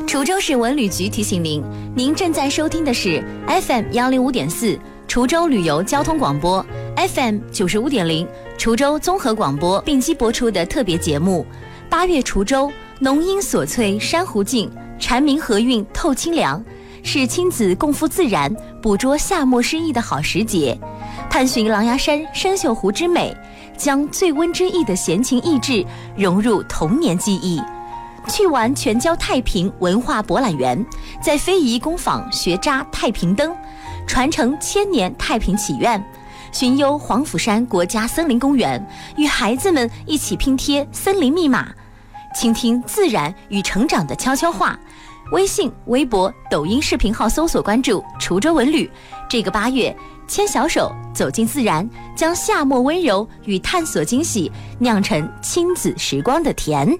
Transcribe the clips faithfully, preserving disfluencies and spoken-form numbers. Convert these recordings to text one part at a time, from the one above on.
滁州市文旅局提醒您，您正在收听的是 F M 幺零五点四滁州旅游交通广播 ，F M 九十五点零滁州综合广播并机播出的特别节目。八月滁州，浓荫锁翠珊瑚静，蝉鸣和韵透清凉，是亲子共赴自然、捕捉夏末诗意的好时节。探寻狼牙山生锈湖之美，将醉翁之意的闲情逸致融入童年记忆。去玩全椒太平文化博览园，在非遗工坊学扎太平灯，传承千年太平祈愿，寻幽黄甫山国家森林公园，与孩子们一起拼贴森林密码，倾听自然与成长的悄悄话。微信、微博、抖音视频号搜索关注滁州文旅。这个八月，牵小手走进自然，将夏末温柔与探索惊喜酿成亲子时光的甜。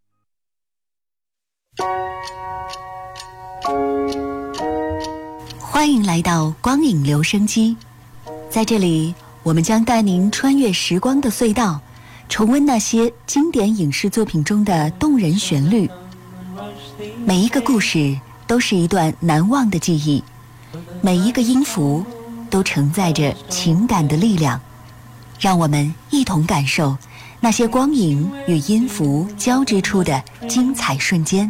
欢迎来到光影留声机，在这里我们将带您穿越时光的隧道，重温那些经典影视作品中的动人旋律。每一个故事都是一段难忘的记忆，每一个音符都承载着情感的力量。让我们一同感受那些光影与音符交织出的精彩瞬间。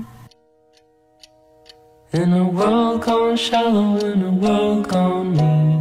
In a world gone shallow, in a world gone mean。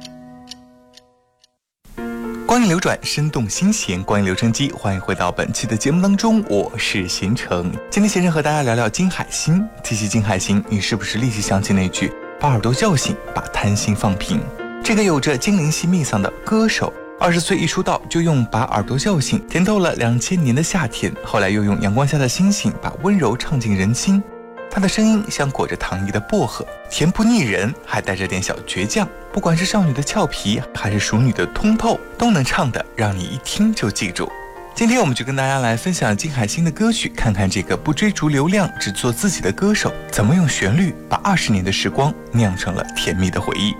光影流转，生动新鲜，光影留声机，欢迎回到本期的节目当中，我是贤成。今天贤成和大家聊聊金海心。提起金海心，你是不是立即想起那句把耳朵叫醒，把贪心放平？这个有着精灵系秘藏的歌手，二十岁一出道就用把耳朵叫醒甜透了两千年的夏天，后来又用阳光下的星星把温柔唱进人心。他的声音像裹着糖衣的薄荷，甜不腻人，还带着点小倔强。不管是少女的俏皮，还是熟女的通透，都能唱得让你一听就记住。今天我们就跟大家来分享金海心的歌曲，看看这个不追逐流量，只做自己的歌手，怎么用旋律把二十年的时光酿成了甜蜜的回忆。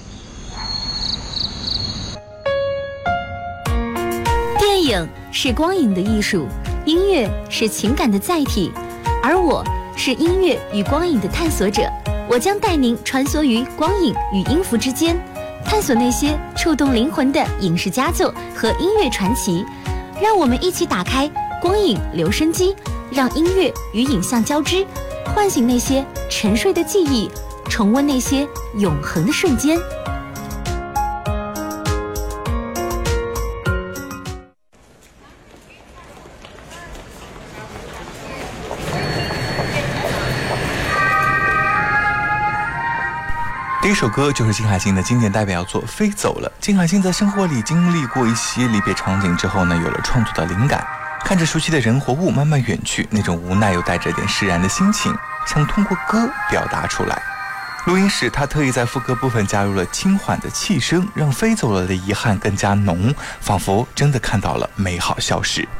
电影是光影的艺术，音乐是情感的载体，而我是音乐与光影的探索者。我将带您穿梭于光影与音符之间，探索那些触动灵魂的影视佳作和音乐传奇。让我们一起打开光影留声机，让音乐与影像交织，唤醒那些沉睡的记忆，重温那些永恒的瞬间。 第一首歌就是金海心的经典代表作《飞走了》。金海心在生活里经历过一些离别场景之后呢，有了创作的灵感，看着熟悉的人或物慢慢远去，那种无奈又带着点释然的心情，想通过歌表达出来。录音时，他特意在副歌部分加入了轻缓的气声，让飞走了的遗憾更加浓，仿佛真的看到了美好消逝。